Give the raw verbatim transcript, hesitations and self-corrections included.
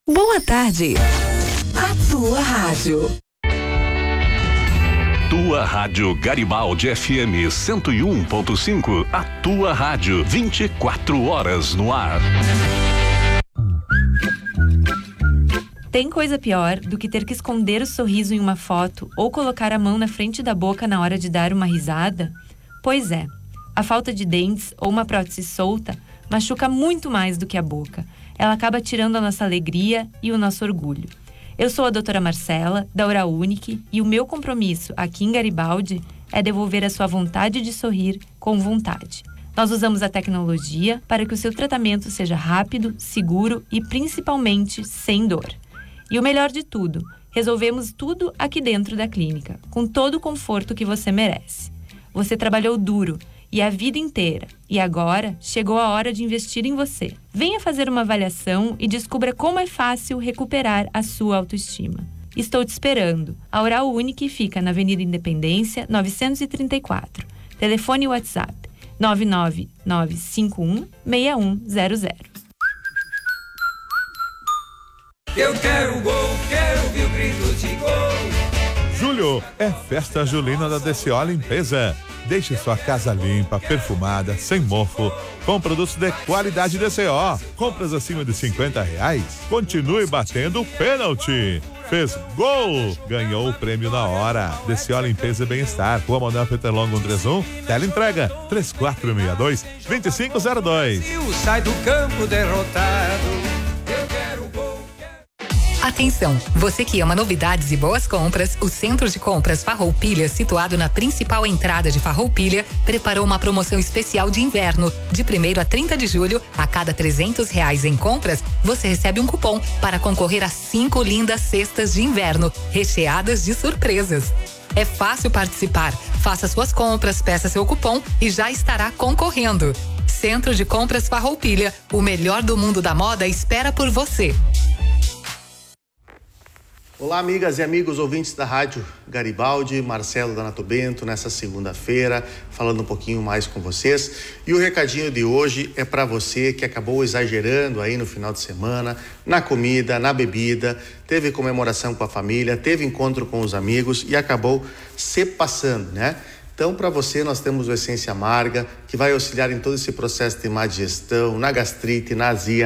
Boa tarde. A tua rádio. Tua Rádio Garibaldi F M cento e um ponto cinco. A tua rádio vinte e quatro horas no ar. Tem coisa pior do que ter que esconder o sorriso em uma foto ou colocar a mão na frente da boca na hora de dar uma risada? Pois é, a falta de dentes ou uma prótese solta machuca muito mais do que a boca. Ela acaba tirando a nossa alegria e o nosso orgulho. Eu sou a doutora Marcela, da Oral Unique, e o meu compromisso aqui em Garibaldi é devolver a sua vontade de sorrir com vontade. Nós usamos a tecnologia para que o seu tratamento seja rápido, seguro e principalmente sem dor. E o melhor de tudo, resolvemos tudo aqui dentro da clínica, com todo o conforto que você merece. Você trabalhou duro e a vida inteira, e agora chegou a hora de investir em você. Venha fazer uma avaliação e descubra como é fácil recuperar a sua autoestima. Estou te esperando. A Oral Unique fica na Avenida Independência, novecentos e trinta e quatro. Telefone e WhatsApp nove nove nove cinco um seis um zero zero. Eu quero gol, quero ouvir o grito de gol. Julho é festa julina da D C O Limpeza. Deixe sua casa limpa, perfumada, sem mofo, com produtos de qualidade D C O. Compras acima de cinquenta reais, continue batendo pênalti. Fez gol, ganhou o prêmio na hora. D C O Limpeza e Bem-Estar, Rua Manuel Peter Longo cento e trinta e um, tela entrega três quatro seis dois, dois cinco zero dois. Sai do campo derrotado. Eu quero gol. Atenção, você que ama novidades e boas compras, o Centro de Compras Farroupilha, situado na principal entrada de Farroupilha, preparou uma promoção especial de inverno. De primeiro a trinta de julho, a cada trezentos reais em compras, você recebe um cupom para concorrer a cinco lindas cestas de inverno, recheadas de surpresas. É fácil participar. Faça suas compras, peça seu cupom e já estará concorrendo. Centro de Compras Farroupilha, o melhor do mundo da moda espera por você. Olá, amigas e amigos ouvintes da Rádio Garibaldi, Marcelo Donato Bento, nessa segunda-feira, falando um pouquinho mais com vocês. E o recadinho de hoje é para você que acabou exagerando aí no final de semana, na comida, na bebida, teve comemoração com a família, teve encontro com os amigos e acabou se passando, né? Então, para você, nós temos o Essência Amarga, que vai auxiliar em todo esse processo de má digestão, na gastrite, na azia,